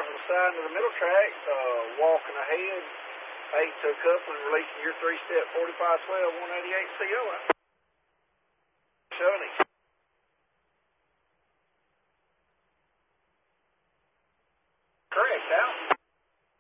coming from the side to the middle track, walking ahead, 8 to a couple and releasing your 3-step 45-12, 188 CO. Showing